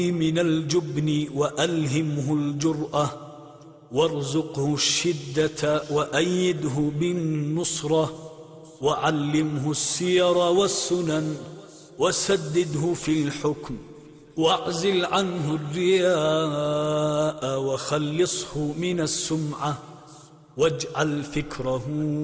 من الجبن وألهمه الجرأة، وارزقه الشدة وأيده بالنصرة، وعلمه السير والسنن، وسدده في الحكم، واعزل عنه الرياء، وخلصه من السمعة، واجعل فكره